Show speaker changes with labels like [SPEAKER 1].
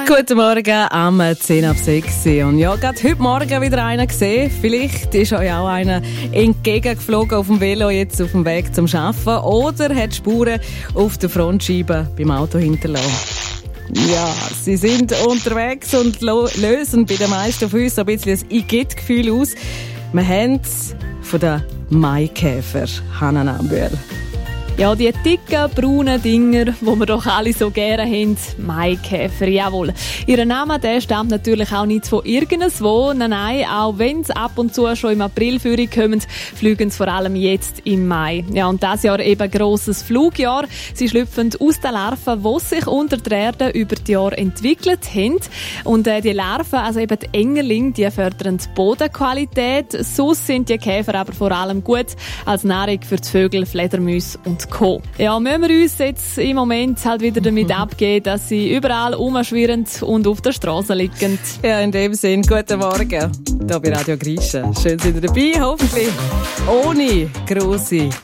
[SPEAKER 1] Guten Morgen am 10 ab 6. Und ja, gerade heute Morgen wieder einen gesehen. Vielleicht ist euch auch einer entgegengeflogen auf dem Velo, jetzt auf dem Weg zum Arbeiten. Oder hat Spuren auf der Frontscheibe beim Auto hinterlassen. Ja, sie sind unterwegs und lösen bei den meisten von uns ein bisschen ein Igitt-Gefühl aus. Wir haben es von den Maikäfer, Hannah Nambühl.
[SPEAKER 2] Ja, die dicken, braunen Dinger, die wir doch alle so gerne haben. Maikäfer, jawohl. Ihr Name, der stammt natürlich auch nicht von irgendwo. Nein, auch wenn sie ab und zu schon im April kommen, fliegen sie vor allem jetzt im Mai. Ja, und dieses Jahr eben grosses Flugjahr. Sie schlüpfen aus den Larven, die sich unter der Erde über die Jahre entwickelt haben. Und die Larven, also eben die Engerlinge, die fördern die Bodenqualität. Sonst sind die Käfer aber vor allem gut als Nahrung für die Vögel, Fledermäuse und Co. Ja, müssen wir uns jetzt im Moment halt wieder damit abgeben, dass sie überall rumschwirren und auf der Straße liegen.
[SPEAKER 1] Ja, in dem Sinn, guten Morgen. Hier bei Radio Grisha. Schön, sind ihr dabei, hoffentlich ohne grosse